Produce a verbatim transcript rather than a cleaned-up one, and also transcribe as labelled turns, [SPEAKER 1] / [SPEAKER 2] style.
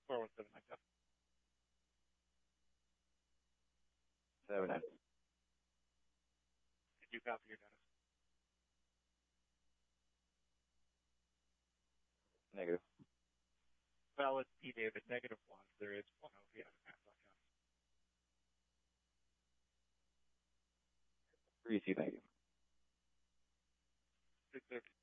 [SPEAKER 1] four one seven nine.
[SPEAKER 2] Seven nine.
[SPEAKER 1] Did you copy your data?
[SPEAKER 2] Negative.
[SPEAKER 1] Valid P David negative one. There is one O P out of Matt dot com.
[SPEAKER 2] Three C negative.
[SPEAKER 1] Six thirty.